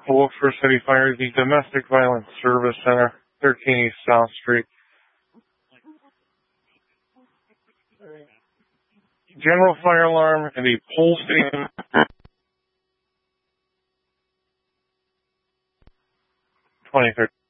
Wilkesboro City Fire, the Domestic Violence Service Center, 13 East South Street. General fire alarm and the pole station. 2013.